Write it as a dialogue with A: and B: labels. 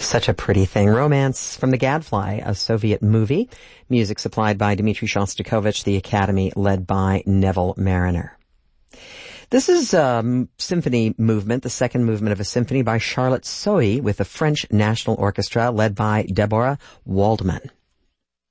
A: Such a pretty thing. Romance from the Gadfly, a Soviet movie. Music supplied by Dmitri Shostakovich, the Academy led by Neville Mariner. This is symphony movement, the second movement of a symphony by Charlotte Sohi with the French National Orchestra led by Deborah Waldman.